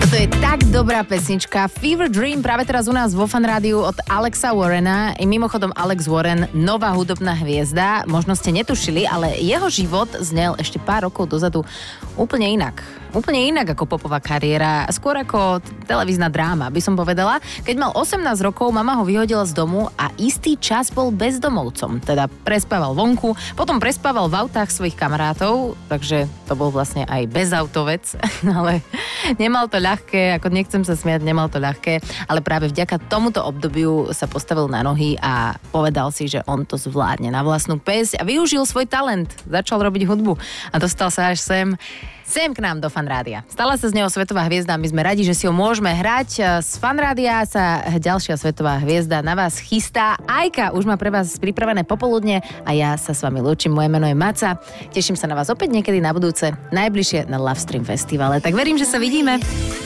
To je tak dobrá pesnička. Fever Dream práve teraz u nás vo Fan Rádiu od Alexa Warrena. I mimochodom Alex Warren, nová hudobná hviezda. Možno ste netušili, ale jeho život znel ešte pár rokov dozadu úplne inak. Úplne inak ako popová kariéra, skôr ako televízna dráma, by som povedala. Keď mal 18 rokov, mama ho vyhodila z domu a istý čas bol bezdomovcom. Teda prespával vonku, potom prespával v autách svojich kamarátov, takže to bol vlastne aj bezautovec, ale nemal to ľahké, ako nechcem sa smiať, nemal to ľahké, ale práve vďaka tomuto obdobiu sa postavil na nohy a povedal si, že on to zvládne na vlastnú päsť a využil svoj talent. Začal robiť hudbu a dostal sa až sem k nám do Fan Rádia. Stala sa z neho svetová hviezda a my sme radi, že si ho môžeme hrať. Z Fan Rádia sa ďalšia svetová hviezda na vás chystá. Ajka už má pre vás pripravené popoludne a ja sa s vami lúčim. Moje meno je Maca. Teším sa na vás opäť niekedy na budúce, najbližšie na Love Stream Festivale. Tak verím, že sa vidíme.